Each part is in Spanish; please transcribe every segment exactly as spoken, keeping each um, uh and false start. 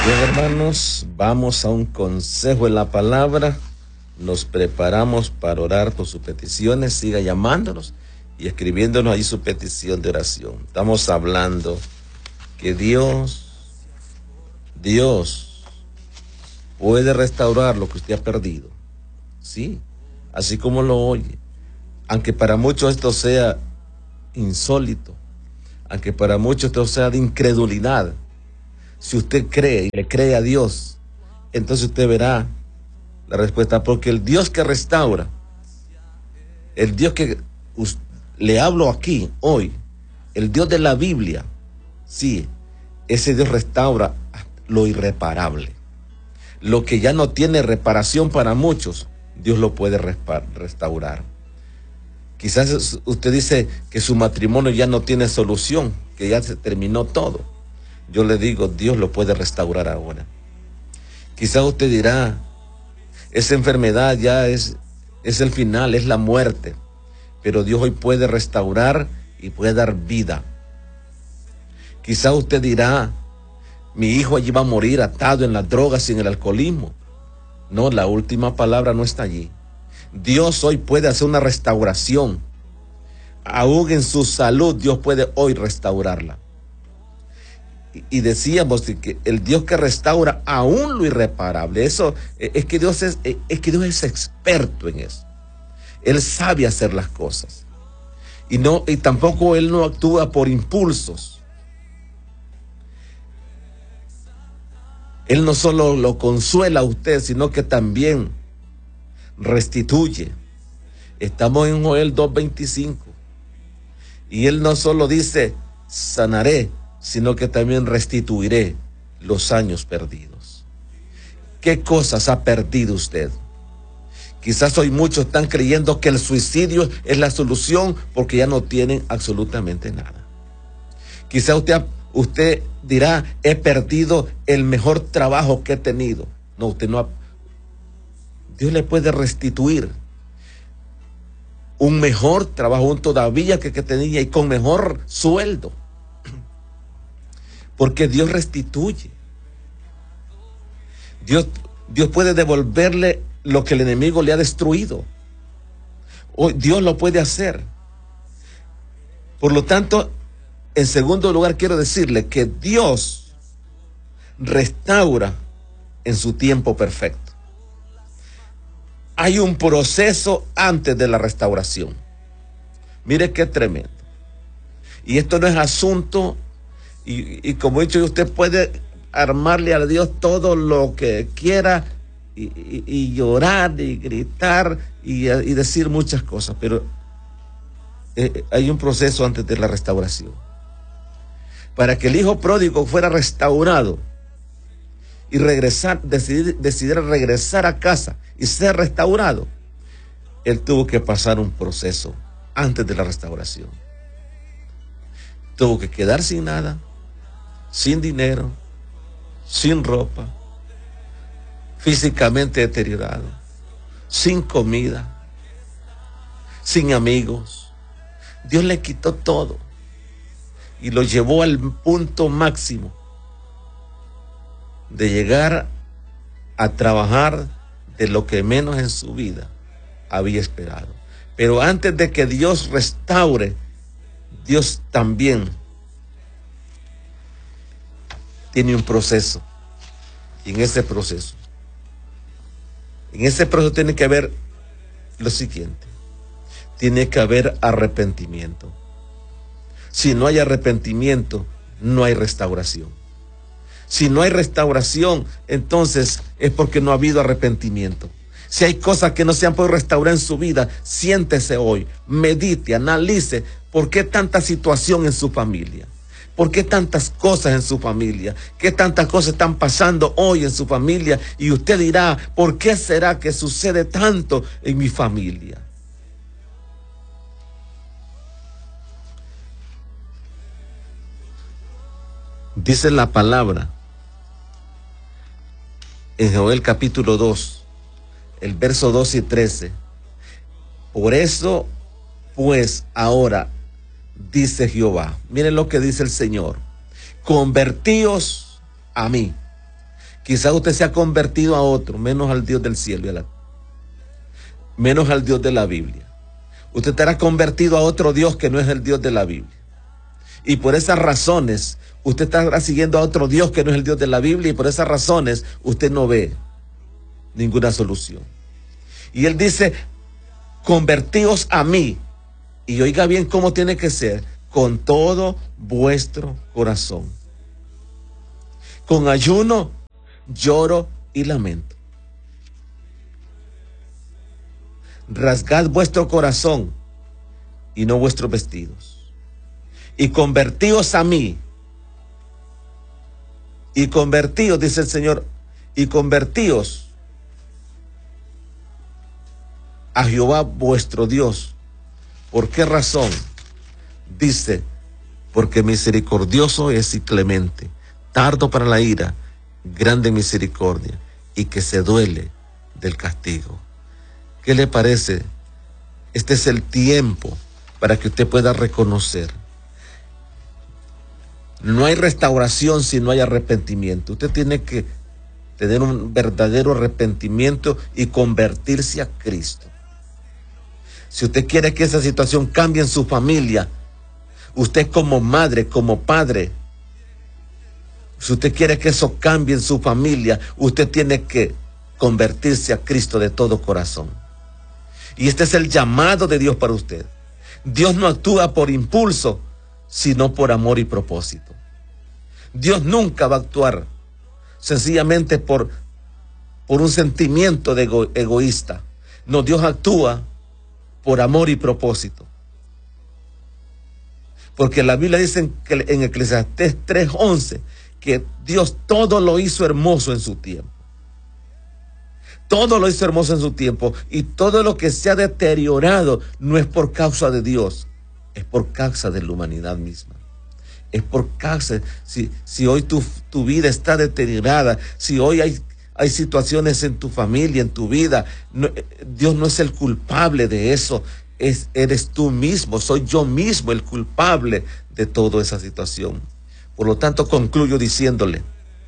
Bien, hermanos, vamos a un consejo en la palabra. Nos preparamos para orar por sus peticiones. Siga llamándonos y escribiéndonos ahí su petición de oración. Estamos hablando que Dios, Dios puede restaurar lo que usted ha perdido. Sí, así como lo oye. Aunque para muchos esto sea insólito, aunque para muchos esto sea de incredulidad, si usted cree y le cree a Dios, entonces usted verá la respuesta, porque el Dios que restaura, el Dios que le hablo aquí hoy, el Dios de la Biblia, sí, ese Dios restaura lo irreparable. Lo que ya no tiene reparación para muchos, Dios lo puede restaurar. Quizás usted dice que su matrimonio ya no tiene solución, que ya se terminó todo. Yo le digo, Dios lo puede restaurar ahora. Quizás usted dirá, esa enfermedad ya es, es el final, es la muerte. Pero Dios hoy puede restaurar y puede dar vida. Quizás usted dirá, mi hijo allí va a morir atado en las drogas y en el alcoholismo. No, la última palabra no está allí. Dios hoy puede hacer una restauración. Aún en su salud, Dios puede hoy restaurarla. Y decíamos que el Dios que restaura aún lo irreparable, eso es que Dios es, es que Dios es experto en eso. Él sabe hacer las cosas. Y no, y tampoco Él no actúa por impulsos. Él no solo lo consuela a usted, sino que también restituye. Estamos en Joel dos veinticinco. Y Él no solo dice, sanaré, sino que también restituiré los años perdidos. ¿Qué cosas ha perdido usted? Quizás hoy muchos están creyendo que el suicidio es la solución porque ya no tienen absolutamente nada. Quizás usted, usted dirá, he perdido el mejor trabajo que he tenido. No, usted no ha... Dios le puede restituir un mejor trabajo todavía que, que tenía y con mejor sueldo. Porque Dios restituye. Dios, Dios puede devolverle lo que el enemigo le ha destruido. Hoy Dios lo puede hacer. Por lo tanto, en segundo lugar, quiero decirle que Dios restaura en su tiempo perfecto. Hay un proceso antes de la restauración. Mire qué tremendo. Y esto no es asunto... Y, y como he dicho, usted puede armarle a Dios todo lo que quiera y, y, y llorar y gritar y, y decir muchas cosas, pero eh, hay un proceso antes de la restauración. Para que el hijo pródigo fuera restaurado y regresar, decidir, decidiera regresar a casa y ser restaurado, él tuvo que pasar un proceso antes de la restauración. Tuvo que quedar sin nada, sin dinero, sin ropa, físicamente deteriorado, sin comida, sin amigos. Dios le quitó todo y lo llevó al punto máximo de llegar a trabajar de lo que menos en su vida había esperado. Pero antes de que Dios restaure, Dios también tiene un proceso. Y en ese proceso, en ese proceso tiene que haber lo siguiente. Tiene que haber arrepentimiento. Si no hay arrepentimiento, no hay restauración. Si no hay restauración, entonces es porque no ha habido arrepentimiento. Si hay cosas que no se han podido restaurar en su vida, siéntese hoy, medite, analice por qué tanta situación en su familia. ¿Por qué tantas cosas en su familia? ¿Qué tantas cosas están pasando hoy en su familia? Y usted dirá, ¿por qué será que sucede tanto en mi familia? Dice la palabra en Joel capítulo dos, el verso doce y trece. Por eso, pues ahora, dice Jehová, miren lo que dice el Señor, convertíos a mí, Quizás usted se ha convertido a otro, menos al Dios del cielo y a la, menos al Dios de la Biblia. Usted estará convertido a otro Dios que no es el Dios de la Biblia. Y por esas razones, usted estará siguiendo a otro Dios que no es el Dios de la Biblia, y por esas razones usted no ve ninguna solución. Y él dice, convertíos a mí. Y oiga bien cómo tiene que ser, con todo vuestro corazón. Con ayuno, lloro y lamento. Rasgad vuestro corazón y no vuestros vestidos. Y convertíos a mí. Y convertíos, dice el Señor, y convertíos a Jehová vuestro Dios. ¿Por qué razón? Dice, porque misericordioso es y clemente, tardo para la ira, grande misericordia, y que se duele del castigo. ¿Qué le parece? Este es el tiempo para que usted pueda reconocer. No hay restauración si no hay arrepentimiento. Usted tiene que tener un verdadero arrepentimiento y convertirse a Cristo. Si usted quiere que esa situación cambie en su familia, usted como madre, como padre, si usted quiere que eso cambie en su familia, usted tiene que convertirse a Cristo de todo corazón. Y este es el llamado de Dios para usted. Dios no actúa por impulso, sino por amor y propósito. Dios nunca va a actuar sencillamente por, por un sentimiento de ego, egoísta. No, Dios actúa por amor y propósito. Porque la Biblia dice en, en Eclesiastés tres once que Dios todo lo hizo hermoso en su tiempo. Todo lo hizo hermoso en su tiempo, y todo lo que se ha deteriorado no es por causa de Dios, es por causa de la humanidad misma. Es por causa, si, si hoy tu, tu vida está deteriorada, si hoy hay, hay situaciones en tu familia, en tu vida, no, Dios no es el culpable de eso, es, eres tú mismo, soy yo mismo el culpable de toda esa situación. Por lo tanto, concluyo diciéndole,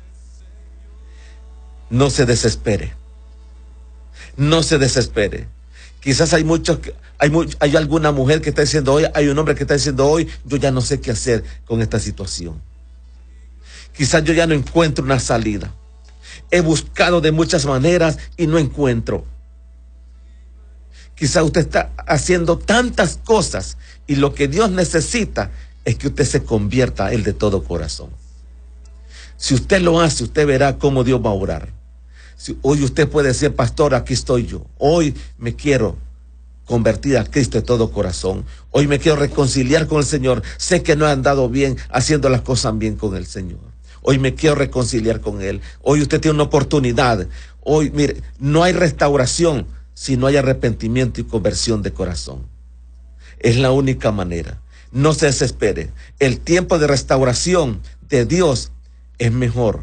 no se desespere. No se desespere. Quizás hay muchos, hay, hay alguna mujer que está diciendo hoy, hay un hombre que está diciendo hoy, yo ya no sé qué hacer con esta situación. Quizás yo ya no encuentro una salida. He buscado de muchas maneras y no encuentro. Quizás usted está haciendo tantas cosas y lo que Dios necesita es que usted se convierta a Él de todo corazón. Si usted lo hace, usted verá cómo Dios va a orar. Si hoy usted puede decir, pastor, aquí estoy yo. Hoy me quiero convertir a Cristo de todo corazón. Hoy me quiero reconciliar con el Señor. Sé que no he andado bien haciendo las cosas bien con el Señor. Hoy me quiero reconciliar con Él. Hoy usted tiene una oportunidad. Hoy, mire, no hay restauración si no hay arrepentimiento y conversión de corazón. Es la única manera. No se desespere. El tiempo de restauración de Dios es mejor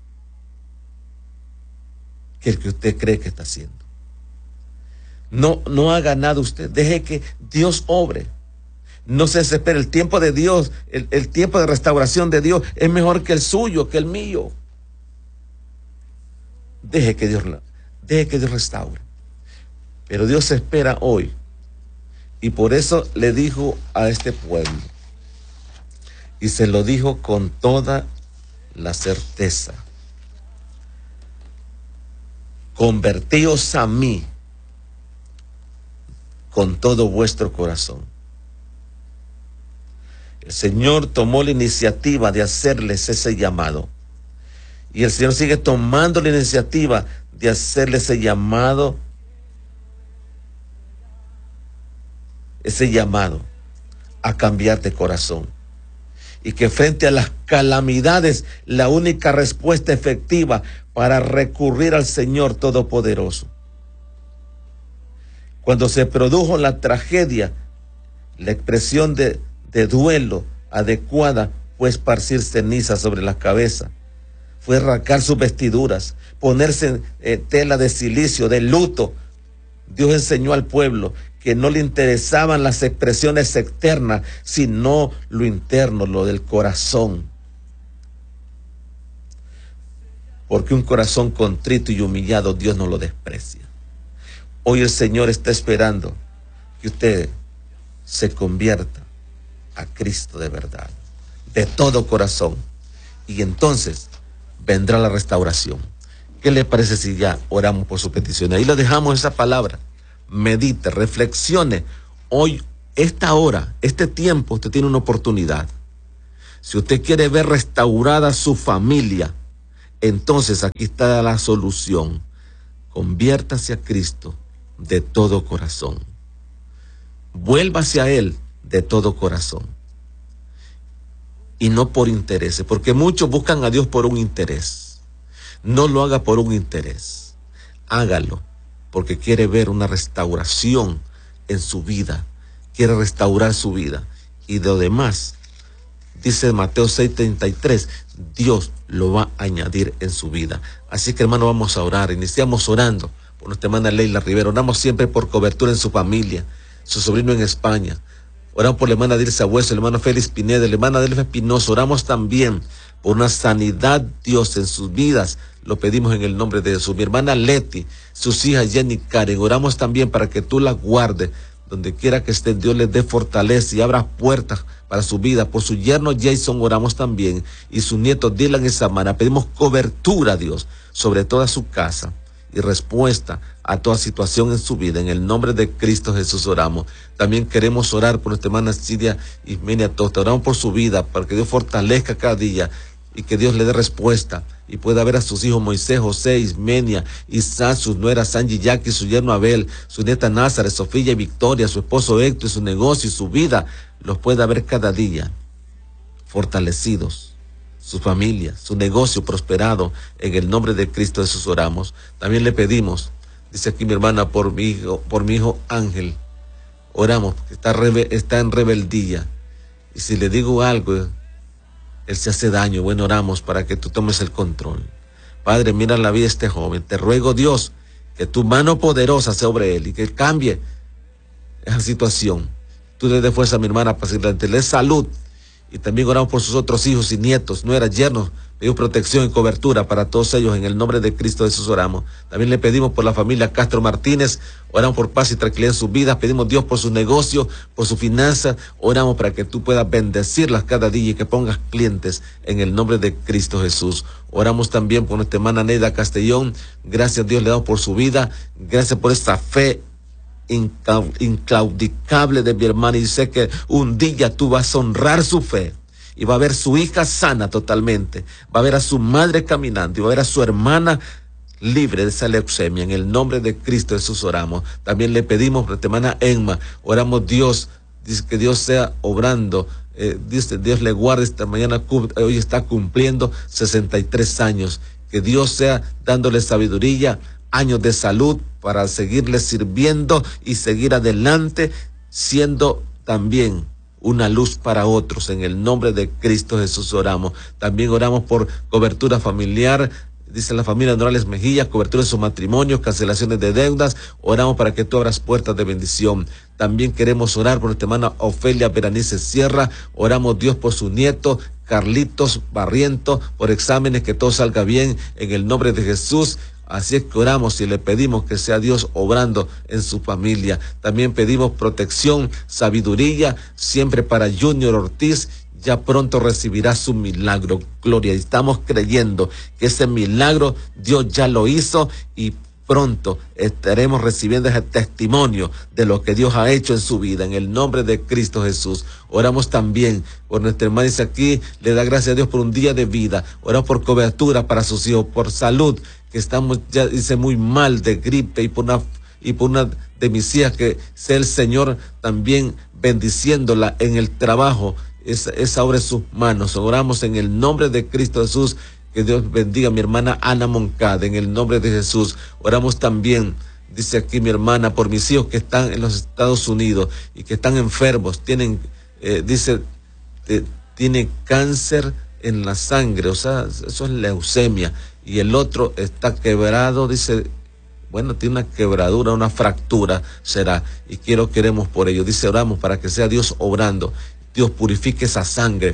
que el que usted cree que está haciendo. No, no haga nada usted. Deje que Dios obre. No se desespere. El tiempo de Dios, el, el tiempo de restauración de Dios es mejor que el suyo, que el mío. Deje que Dios, deje que Dios restaure. Pero Dios espera hoy. Y por eso le dijo a este pueblo. Y se lo dijo con toda la certeza. Convertíos a mí con todo vuestro corazón. El Señor tomó la iniciativa de hacerles ese llamado. Y el Señor sigue tomando la iniciativa de hacerles ese llamado, ese llamado a cambiar de corazón. Y que frente a las calamidades, la única respuesta efectiva para recurrir al Señor Todopoderoso. Cuando se produjo la tragedia, la expresión de, de duelo adecuada fue esparcir ceniza sobre la cabeza, fue rasgar sus vestiduras, ponerse eh, tela de cilicio, de luto. Dios enseñó al pueblo que no le interesaban las expresiones externas, sino lo interno, lo del corazón. porque un corazón contrito y humillado Dios no lo desprecia. Hoy el Señor está esperando que usted se convierta a Cristo de verdad, de todo corazón, y entonces vendrá la restauración. ¿Qué le parece si ya oramos por su petición? Ahí le dejamos esa palabra. Medite, reflexione. Hoy, esta hora, este tiempo, usted tiene una oportunidad. Si usted quiere ver restaurada su familia, entonces aquí está la solución. Conviértase a Cristo de todo corazón. Vuélvase a Él de todo corazón. Y no por intereses, porque muchos buscan a Dios por un interés. No lo haga por un interés. Hágalo porque quiere ver una restauración en su vida. Quiere restaurar su vida. Y de lo demás, dice Mateo seis treinta y tres, Dios lo va a añadir en su vida. Así que, hermano, vamos a orar. Iniciamos orando por nuestra hermana Leila Rivera. Oramos siempre por cobertura en su familia, su sobrino en España. Oramos por la hermana Dilsa Hueso, el hermano Félix Pineda, la hermana Delfa Espinosa. Oramos también por una sanidad, Dios, en sus vidas. Lo pedimos en el nombre de Jesús. Mi hermana Leti, sus hijas Jenny y Karen. Oramos también para que tú las guardes. Donde quiera que estén, Dios les dé fortaleza y abra puertas para su vida. Por su yerno Jason oramos también. Y su nieto Dylan y Samara. Pedimos cobertura, Dios, sobre toda su casa. Y respuesta a toda situación en su vida. En el nombre de Cristo Jesús oramos. También queremos orar por nuestra hermana Cidia Ismenia Tosta. Oramos por su vida, para que Dios fortalezca cada día y que Dios le dé respuesta y pueda ver a sus hijos Moisés, José, Ismenia, Isaac, sus nueras Sanji, Jackie, su yerno Abel, su nieta Nazaret, Sofía y Victoria, su esposo Héctor y su negocio y su vida, los pueda ver cada día fortalecidos. Su familia, su negocio prosperado, en el nombre de Cristo Jesús oramos. También le pedimos, dice aquí mi hermana, por mi hijo, por mi hijo Ángel, oramos, que está, rebe, está en rebeldía, y si le digo algo, él se hace daño. Bueno, oramos para que tú tomes el control. Padre, mira la vida de este joven, te ruego, Dios, que tu mano poderosa sea sobre él, y que él cambie esa situación. Tú le des fuerza a mi hermana para que le salud. Y también oramos por sus otros hijos y nietos, nueras, yernos. Pedimos protección y cobertura para todos ellos. En el nombre de Cristo Jesús oramos. También le pedimos por la familia Castro Martínez. Oramos por paz y tranquilidad en sus vidas. Pedimos Dios por sus negocios, por sus finanzas. Oramos para que tú puedas bendecirlas cada día y que pongas clientes en el nombre de Cristo Jesús. Oramos también por nuestra hermana Neida Castellón. Gracias a Dios le damos por su vida. Gracias por esta fe inclaudicable de mi hermana, y sé que un día tú vas a honrar su fe y va a ver su hija sana totalmente, va a ver a su madre caminando y va a ver a su hermana libre de esa leucemia. En el nombre de Cristo Jesús oramos. También le pedimos por nuestra hermana Emma, oramos Dios, dice que Dios sea obrando, eh, dice, Dios le guarde esta mañana, hoy está cumpliendo sesenta y tres años, que Dios sea dándole sabiduría, años de salud para seguirle sirviendo y seguir adelante, siendo también una luz para otros. En el nombre de Cristo Jesús oramos. También oramos por cobertura familiar, dice la familia Morales Mejía, cobertura de sus matrimonios, cancelaciones de deudas. Oramos para que tú abras puertas de bendición. También queremos orar por nuestra hermana Ofelia Beranice Sierra. Oramos, Dios, por su nieto Carlitos Barriento, por exámenes, que todo salga bien en el nombre de Jesús. Así es que oramos y le pedimos que sea Dios obrando en su familia. También pedimos protección, sabiduría, siempre para Junior Ortiz. Ya pronto recibirá su milagro. Gloria. Y estamos creyendo que ese milagro Dios ya lo hizo, y pronto estaremos recibiendo ese testimonio de lo que Dios ha hecho en su vida, en el nombre de Cristo Jesús. Oramos también por nuestra hermana, dice aquí, le da gracias a Dios por un día de vida. Oramos por cobertura para sus hijos, por salud, que estamos, ya dice, muy mal de gripe, y por una, y por una de mis hijas, que sea el Señor también bendiciéndola en el trabajo, esa, esa obra en sus manos. Oramos en el nombre de Cristo Jesús, que Dios bendiga a mi hermana Ana Moncada, en el nombre de Jesús. Oramos también, dice aquí mi hermana, por mis hijos que están en los Estados Unidos y que están enfermos, tienen, eh, dice, eh, tiene cáncer en la sangre, o sea, eso es leucemia, y el otro está quebrado, dice, bueno, tiene una quebradura, una fractura será, y quiero, queremos por ello, dice, oramos para que sea Dios obrando, Dios purifique esa sangre,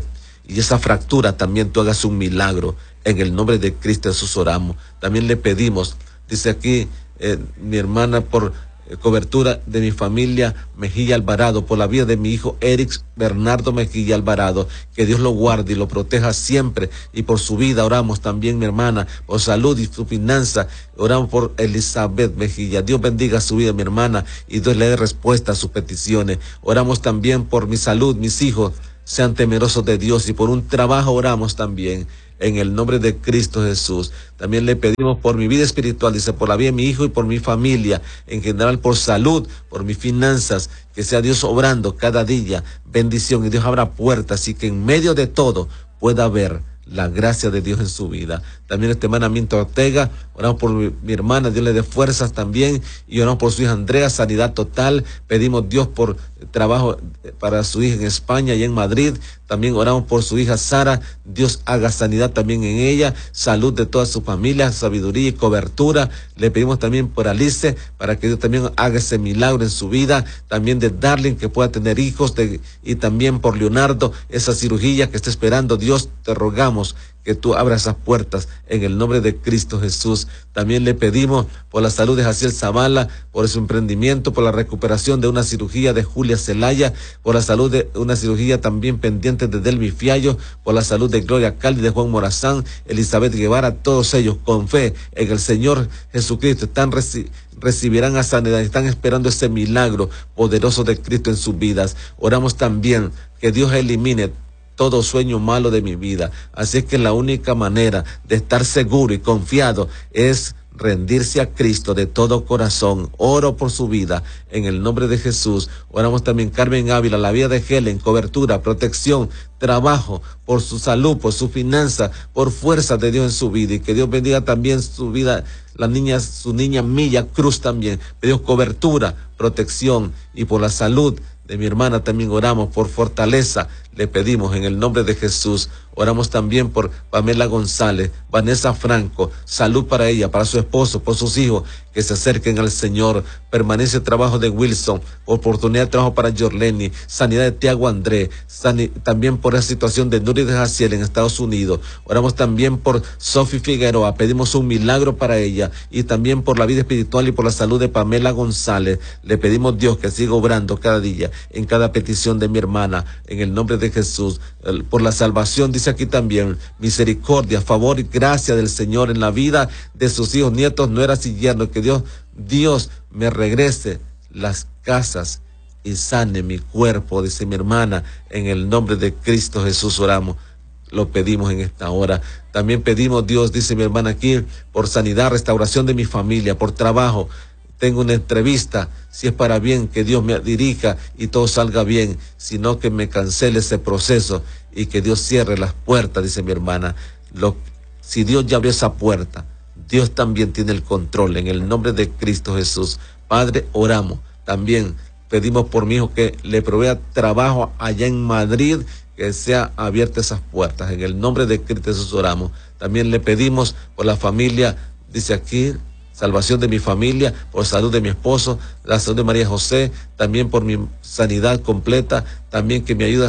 y esa fractura también tú hagas un milagro. En el nombre de Cristo Jesús oramos. También le pedimos, dice aquí eh, mi hermana, por eh, cobertura de mi familia Mejía Alvarado, por la vida de mi hijo Eric Bernardo Mejía Alvarado, que Dios lo guarde y lo proteja siempre, y por su vida oramos también, mi hermana, por salud y su finanza. Oramos por Elizabeth Mejía, Dios bendiga su vida, mi hermana, y Dios le dé respuesta a sus peticiones. Oramos también por mi salud, mis hijos sean temerosos de Dios, y por un trabajo oramos también, en el nombre de Cristo Jesús. También le pedimos por mi vida espiritual, dice, por la vida de mi hijo y por mi familia, en general por salud, por mis finanzas, que sea Dios obrando cada día, bendición, y Dios abra puertas, y que en medio de todo pueda ver la gracia de Dios en su vida. También este hermana Minta Ortega, oramos por mi, mi hermana, Dios le dé fuerzas también, y oramos por su hija Andrea, sanidad total. Pedimos Dios por trabajo para su hija en España y en Madrid. También oramos por su hija Sara, Dios haga sanidad también en ella, salud de toda su familia, sabiduría y cobertura. Le pedimos también por Alice, para que Dios también haga ese milagro en su vida, también de Darling, que pueda tener hijos, de, y también por Leonardo, esa cirugía que está esperando. Dios, te rogamos que tú abras esas puertas en el nombre de Cristo Jesús. También le pedimos por la salud de Jaciel Zavala, por su emprendimiento, por la recuperación de una cirugía de Julia Zelaya, por la salud de una cirugía también pendiente de Delmi Fiallo, por la salud de Gloria Caldi, de Juan Morazán, Elizabeth Guevara. Todos ellos con fe en el Señor Jesucristo están reci recibirán a sanidad, están esperando ese milagro poderoso de Cristo en sus vidas. Oramos también que Dios elimine todo sueño malo de mi vida. Así es que la única manera de estar seguro y confiado es rendirse a Cristo de todo corazón. Oro por su vida en el nombre de Jesús. Oramos también Carmen Ávila, la vida de Helen, cobertura, protección, trabajo, por su salud, por su finanza, por fuerza de Dios en su vida, y que Dios bendiga también su vida, la niña, su niña Milla Cruz también. Pedimos cobertura, protección, y por la salud de mi hermana también oramos por fortaleza. Le pedimos en el nombre de Jesús. Oramos también por Pamela González, Vanessa Franco, salud para ella, para su esposo, por sus hijos, que se acerquen al Señor. Permanece el trabajo de Wilson, oportunidad de trabajo para Jorleni, sanidad de Tiago André, también por la situación de Nuri de Jaciel en Estados Unidos. Oramos también por Sophie Figueroa, pedimos un milagro para ella, y también por la vida espiritual y por la salud de Pamela González. Le pedimos, Dios, que siga obrando cada día en cada petición de mi hermana, en el nombre de Jesús. Por la salvación, dice aquí también, misericordia, favor y gracia del Señor en la vida de sus hijos, nietos, nueras y yernos. Que Dios, Dios me regrese las casas y sane mi cuerpo, dice mi hermana, en el nombre de Cristo Jesús oramos. Lo pedimos en esta hora. También pedimos, Dios, dice mi hermana aquí, por sanidad, restauración de mi familia, por trabajo. Tengo una entrevista, si es para bien, que Dios me dirija y todo salga bien, sino que me cancele ese proceso y que Dios cierre las puertas, dice mi hermana. Lo, si Dios ya abrió esa puerta, Dios también tiene el control, en el nombre de Cristo Jesús. Padre, oramos. También pedimos por mi hijo que le provea trabajo allá en Madrid, que sea abierta esas puertas. En el nombre de Cristo Jesús oramos. También le pedimos por la familia, dice aquí, salvación de mi familia, por salud de mi esposo, la salud de María José, también por mi sanidad completa, también que me ayude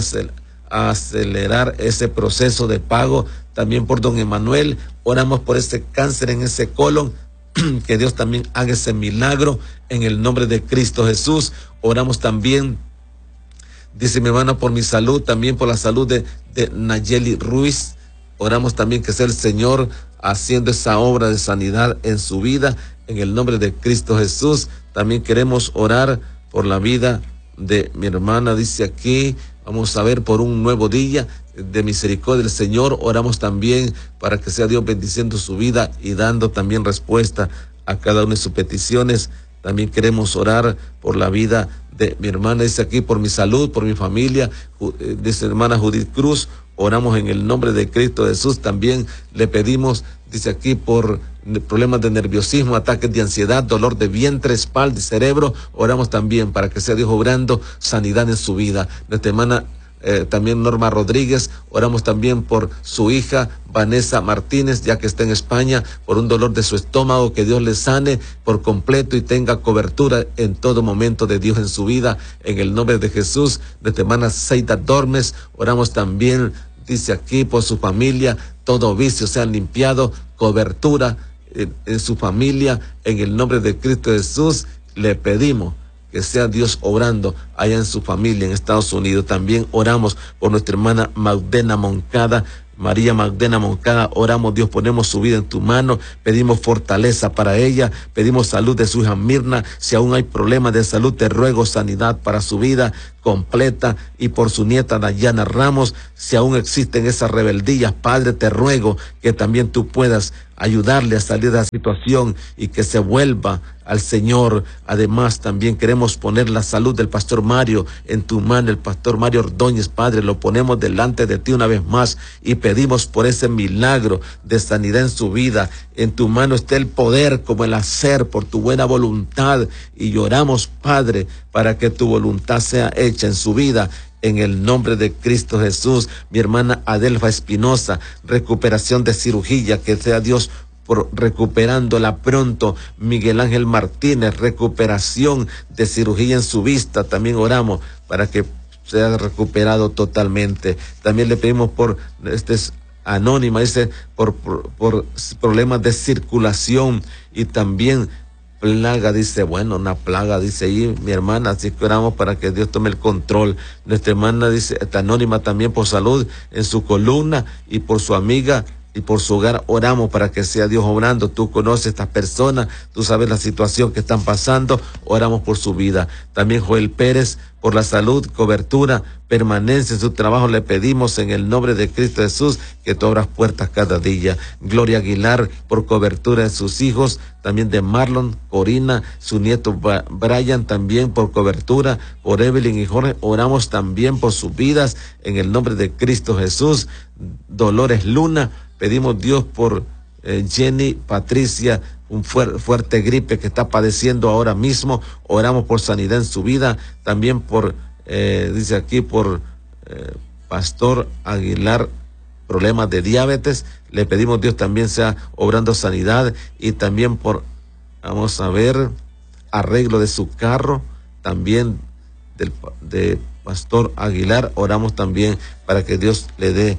a acelerar ese proceso de pago, también por don Emanuel. Oramos por ese cáncer en ese colon, que Dios también haga ese milagro en el nombre de Cristo Jesús. Oramos también, dice mi hermana, por mi salud, también por la salud de, de Nayeli Ruiz. Oramos también que sea el Señor haciendo esa obra de sanidad en su vida, en el nombre de Cristo Jesús. También queremos orar por la vida de mi hermana, dice aquí, vamos a ver, por un nuevo día de misericordia del Señor. Oramos también para que sea Dios bendiciendo su vida y dando también respuesta a cada una de sus peticiones. También queremos orar por la vida de mi hermana, dice aquí, por mi salud, por mi familia, dice hermana Judith Cruz. Oramos en el nombre de Cristo Jesús. También le pedimos, dice aquí, por problemas de nerviosismo, ataques de ansiedad, dolor de vientre, espalda y cerebro. Oramos también para que sea Dios obrando sanidad en su vida. Nuestra hermana eh, también Norma Rodríguez, oramos también por su hija Vanessa Martínez, ya que está en España, por un dolor de su estómago, que Dios le sane por completo y tenga cobertura en todo momento de Dios en su vida, en el nombre de Jesús. Nuestra hermana Seida Dormes, oramos también, dice aquí, por su familia, todo vicio sea limpiado, cobertura en, en su familia, en el nombre de Cristo Jesús, le pedimos que sea Dios obrando allá en su familia en Estados Unidos. También oramos por nuestra hermana Magdalena Moncada, María Magdalena Moncada, oramos, Dios, ponemos su vida en tu mano, pedimos fortaleza para ella, pedimos salud de su hija Mirna. Si aún hay problemas de salud, te ruego sanidad para su vida completa, y por su nieta Dayana Ramos. Si aún existen esas rebeldías, Padre, te ruego que también tú puedas ayudarle a salir de la situación y que se vuelva al Señor. Además, también queremos poner la salud del pastor Mario en tu mano, el pastor Mario Ordóñez, Padre, lo ponemos delante de ti una vez más y pedimos por ese milagro de sanidad en su vida. En tu mano está el poder como el hacer, por tu buena voluntad, y lloramos, Padre, para que tu voluntad sea hecha en su vida, en el nombre de Cristo Jesús. Mi hermana Adelfa Espinosa, recuperación de cirugía, que sea Dios por recuperándola pronto. Miguel Ángel Martínez, recuperación de cirugía en su vista, también oramos para que sea recuperado totalmente. También le pedimos por, este es anónima, dice, por, por, por problemas de circulación y también plaga, dice, bueno, una plaga, dice ahí mi hermana, así que oramos para que Dios tome el control. Nuestra hermana dice, está anónima también por salud en su columna y por su amiga y por su hogar, oramos para que sea Dios obrando. Tú conoces a estas personas, tú sabes la situación que están pasando, oramos por su vida. También Joel Pérez, por la salud, cobertura, permanencia en su trabajo, le pedimos en el nombre de Cristo Jesús que tú abras puertas cada día. Gloria Aguilar, por cobertura de sus hijos, también de Marlon, Corina, su nieto Brian, también por cobertura, por Evelyn y Jorge, oramos también por sus vidas en el nombre de Cristo Jesús. Dolores Luna, pedimos Dios por eh, Jenny Patricia, un fuer, fuerte gripe que está padeciendo ahora mismo, oramos por sanidad en su vida. También por, eh, dice aquí, por eh, Pastor Aguilar, problemas de diabetes, le pedimos Dios también sea obrando sanidad. Y también por, vamos a ver, arreglo de su carro, también del de Pastor Aguilar, oramos también para que Dios le dé,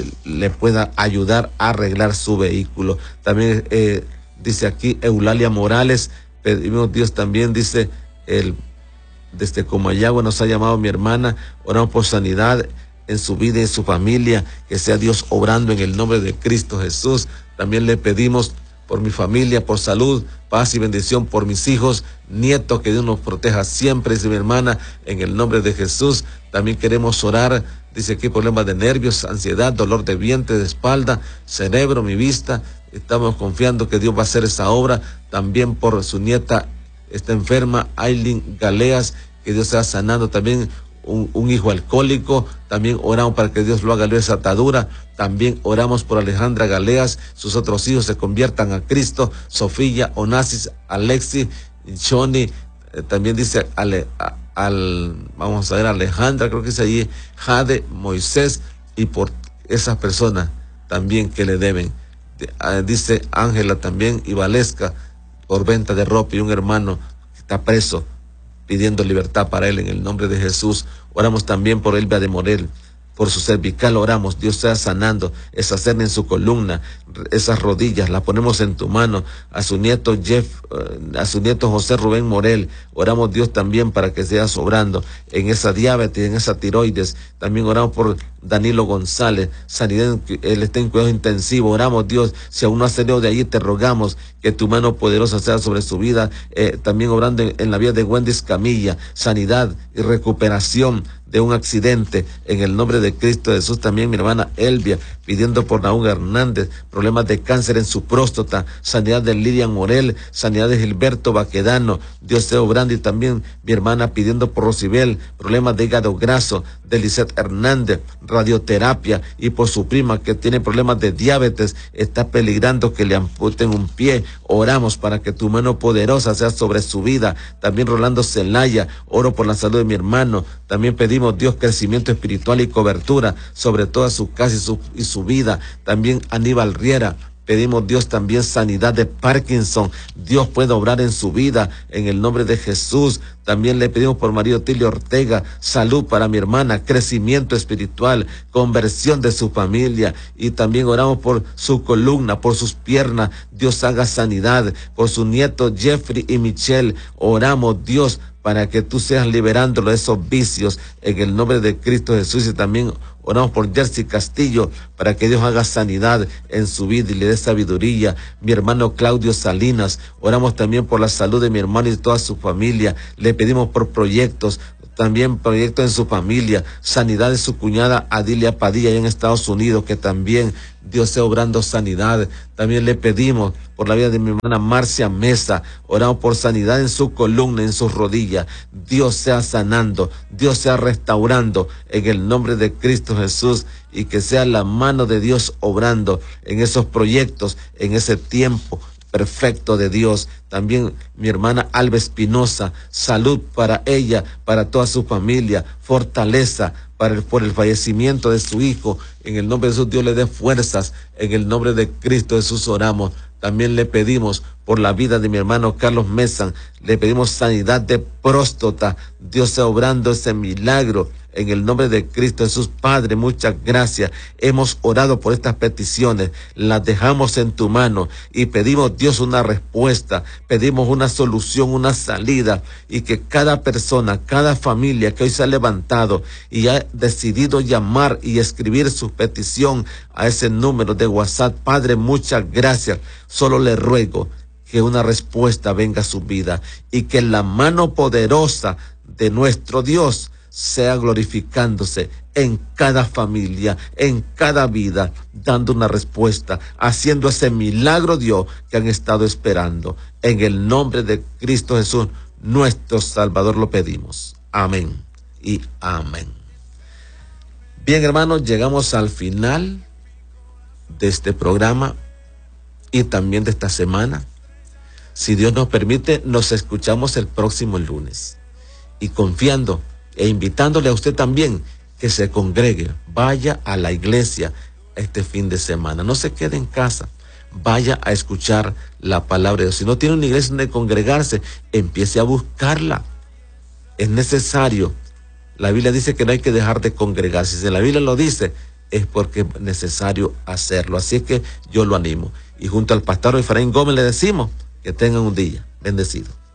le pueda ayudar a arreglar su vehículo. También eh, dice aquí Eulalia Morales, pedimos Dios también, dice, el desde Comayagua nos ha llamado mi hermana, oramos por sanidad en su vida y en su familia, que sea Dios obrando en el nombre de Cristo Jesús. También le pedimos por mi familia, por salud, paz y bendición, por mis hijos, nietos, que Dios nos proteja siempre, dice mi hermana, en el nombre de Jesús. También queremos orar, dice aquí, problemas de nervios, ansiedad, dolor de vientre, de espalda, cerebro, mi vista. Estamos confiando que Dios va a hacer esa obra. También por su nieta, está enferma, Aileen Galeas, que Dios sea sanando. También un, un hijo alcohólico, también oramos para que Dios lo haga libre de esa atadura. También oramos por Alejandra Galeas, sus otros hijos se conviertan a Cristo, Sofía, Onassis, Alexis, Johnny, eh, también dice Ale, a, al, vamos a ver, Alejandra, creo que es allí, Jade, Moisés, y por esas personas también que le deben. De, uh, dice Ángela también y Valesca, por venta de ropa, y un hermano que está preso pidiendo libertad para él en el nombre de Jesús. Oramos también por Elvia de Morel, por su cervical oramos, Dios sea sanando esa hernia en su columna, esas rodillas, las ponemos en tu mano. A su nieto Jeff, a su nieto José Rubén Morel, oramos Dios también para que sea sobrando en esa diabetes, en esa tiroides. También oramos por Danilo González, sanidad, él está en cuidado intensivo. Oramos Dios, si aún no ha salido de allí, te rogamos que tu mano poderosa sea sobre su vida. Eh, también obrando en, en la vida de Wendy Camilla, sanidad y recuperación de un accidente en el nombre de Cristo Jesús. También mi hermana Elvia pidiendo por Naúl Hernández, problemas de cáncer en su próstata, sanidad de Lilian Morel, sanidad de Gilberto Baquedano, Dios sea obrando. Y también mi hermana pidiendo por Rosibel, problemas de hígado graso, de Lisette Hernández, radioterapia, y por su prima que tiene problemas de diabetes, está peligrando que le amputen un pie. Oramos para que tu mano poderosa sea sobre su vida. También Rolando Zelaya, oro por la salud de mi hermano. También pedimos Dios crecimiento espiritual y cobertura sobre toda su casa y su, y su vida. También Aníbal Riera, Pedimos, Dios, también sanidad de Parkinson. Dios puede obrar en su vida en el nombre de Jesús. También le pedimos por María Otilia Ortega, salud para mi hermana, crecimiento espiritual, conversión de su familia. Y también oramos por su columna, por sus piernas. Dios haga sanidad. Por su nieto Jeffrey y Michelle, oramos, Dios, para que tú seas liberándolo de esos vicios en el nombre de Cristo Jesús. Y también oramos por Jersey Castillo, para que Dios haga sanidad en su vida y le dé sabiduría. Mi hermano Claudio Salinas, oramos también por la salud de mi hermano y toda su familia. Le pedimos por proyectos, también proyectos en su familia, sanidad de su cuñada Adilia Padilla allá en Estados Unidos, que también Dios sea obrando sanidad. También le pedimos por la vida de mi hermana Marcia Mesa, oramos por sanidad en su columna, en sus rodillas. Dios sea sanando, Dios sea restaurando en el nombre de Cristo Jesús, y que sea la mano de Dios obrando en esos proyectos, en ese tiempo perfecto de Dios. También mi hermana Alba Espinosa, salud para ella, para toda su familia, fortaleza para el, por el fallecimiento de su hijo. En el nombre de Jesús, Dios le dé fuerzas. En el nombre de Cristo Jesús oramos. También le pedimos por la vida de mi hermano Carlos Mesan, le pedimos sanidad de próstata. Dios sea obrando ese milagro en el nombre de Cristo Jesús. Padre, muchas gracias. Hemos orado por estas peticiones, las dejamos en tu mano y pedimos, Dios, una respuesta, pedimos una solución, una salida, y que cada persona, cada familia que hoy se ha levantado y ha decidido llamar y escribir su petición a ese número de WhatsApp, Padre, muchas gracias. Solo le ruego que una respuesta venga a su vida y que la mano poderosa de nuestro Dios sea glorificándose en cada familia, en cada vida, dando una respuesta, haciendo ese milagro, Dios, que han estado esperando. En el nombre de Cristo Jesús, nuestro Salvador, lo pedimos. Amén y amén. Bien, hermanos, llegamos al final de este programa y también de esta semana. Si Dios nos permite, nos escuchamos el próximo lunes. Y confiando e invitándole a usted también que se congregue, vaya a la iglesia este fin de semana. No se quede en casa, vaya a escuchar la palabra de Dios. Si no tiene una iglesia donde congregarse, empiece a buscarla. Es necesario. La Biblia dice que no hay que dejar de congregarse. Si la Biblia lo dice, es porque es necesario hacerlo. Así es que yo lo animo. Y junto al pastor Efraín Gómez le decimos que tengan un día bendecido.